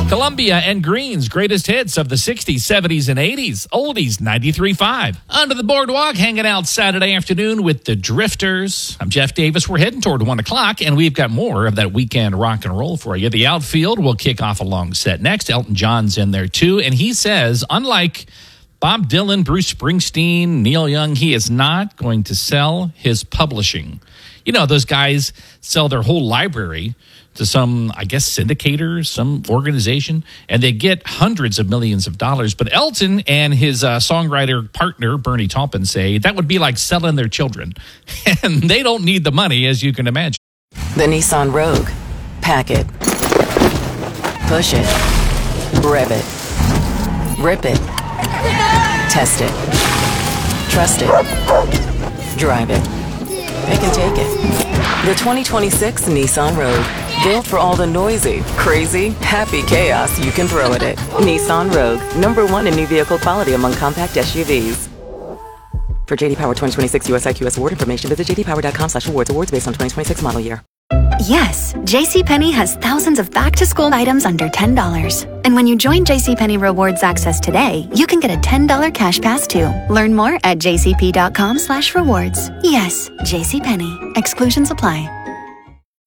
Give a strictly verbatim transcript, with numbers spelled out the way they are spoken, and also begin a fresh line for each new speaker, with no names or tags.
Columbia and Green's greatest hits of the sixties, seventies, and eighties. Oldies ninety-three point five. Under the boardwalk, hanging out Saturday afternoon with the Drifters. I'm Jeff Davis. We're heading toward one o'clock, and we've got more of that weekend rock and roll for you. The outfield will kick off a long set next. Elton John's in there, too, and he says, unlike Bob Dylan, Bruce Springsteen, Neil Young, he is not going to sell his publishing. You know, those guys sell their whole library to some, I guess, syndicator, some organization, and they get hundreds of millions of dollars. But Elton and his uh, songwriter partner, Bernie Taupin, say that would be like selling their children. And they don't need the money, as you can imagine.
The Nissan Rogue. Pack it. Push it. Rev it. Rip it. Test it. Trust it. Drive it. Pick and take it. The twenty twenty-six Nissan Rogue. Built for all the noisy, crazy, happy chaos you can throw at it. Nissan Rogue, number one in new vehicle quality among compact S U Vs. For J D Power twenty twenty-six U S I Q S award information, visit j d power dot com slash awards. Awards based on twenty twenty-six model year.
Yes, JCPenney has thousands of back-to-school items under ten dollars. And when you join JCPenney Rewards Access today, you can get a ten dollars cash pass too. Learn more at j c p dot com slash rewards. Yes, JCPenney. Exclusions apply.